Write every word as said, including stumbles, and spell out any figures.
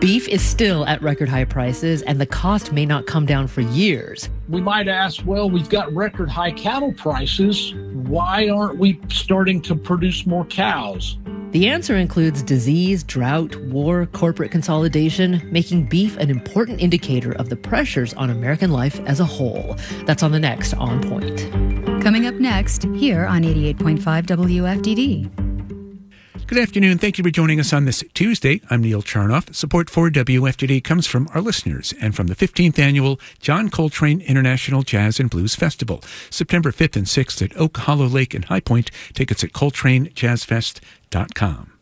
Beef is still at record high prices, and the cost may not come down for years. We might ask, well, we've got record high cattle prices. Why aren't we starting to produce more cows? The answer includes disease, drought, war, corporate consolidation, making beef an important indicator of the pressures on American life as a whole. That's on the next On Point. Coming up next, here on eighty-eight point five W F D D. Good afternoon. Thank you for joining us on this Tuesday. I'm Neil Charnoff. Support for W F D D comes from our listeners and from the fifteenth Annual John Coltrane International Jazz and Blues Festival, September fifth and sixth at Oak Hollow Lake in High Point. Tickets at coltrane jazz fest dot com.